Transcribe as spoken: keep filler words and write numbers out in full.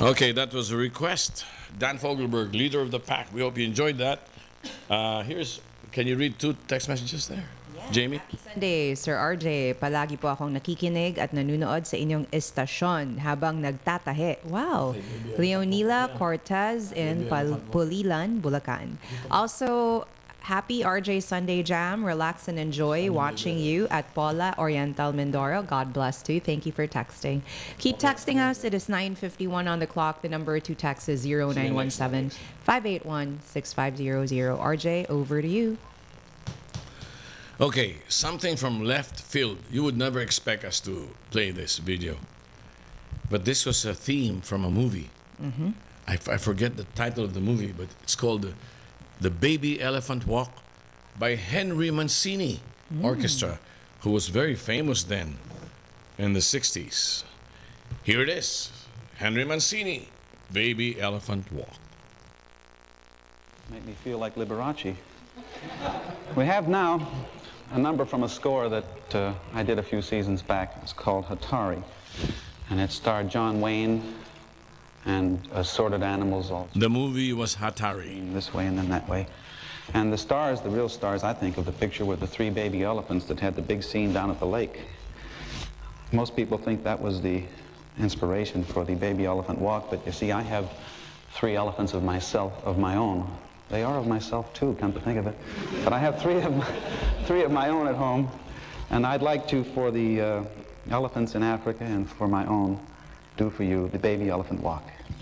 Okay, that was a request. Dan Fogelberg, leader of the pack. We hope you enjoyed that. Uh, here's, can you read two text messages there? Jamie? Happy Sunday, Sir R J. Palagi po akong nakikinig at nanunood sa inyong estasyon habang nagtatahe. Wow! Leonila Cortez in Pal- Pulilan, Bulacan. Also, happy R J Sunday Jam. Relax and enjoy watching you at Paula Oriental Mindoro. God bless too. Thank you for texting. Keep texting us. It is nine fifty-one on the clock. The number to text is zero nine one seven, five eight one, six five zero zero. R J, over to you. Okay, something from left field. You would never expect us to play this video. But this was a theme from a movie. Mm-hmm. I, f- I forget the title of the movie, but it's called The, the Baby Elephant Walk by Henry Mancini Mm. Orchestra, who was very famous then in the sixties. Here it is, Henry Mancini, Baby Elephant Walk. Make me feel like Liberace. We have now a number from a score that uh, I did a few seasons back. It's called Hatari, and it starred John Wayne and assorted animals all The movie was Hatari. this way and then that way. And the stars, the real stars, I think, of the picture were the three baby elephants that had the big scene down at the lake. Most people think that was the inspiration for the baby elephant walk, but you see, I have three elephants of myself, of my own. They are of myself too, come to think of it. But I have three of my, three of my own at home, and I'd like to, for the uh, elephants in Africa and for my own, do for you the baby elephant walk.